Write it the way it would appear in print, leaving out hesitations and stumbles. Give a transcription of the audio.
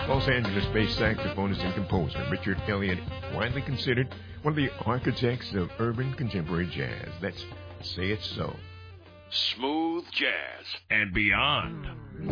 Los Angeles-based saxophonist and composer Richard Elliott, widely considered one of the architects of urban contemporary jazz. Let's say it so. Smooth jazz and beyond.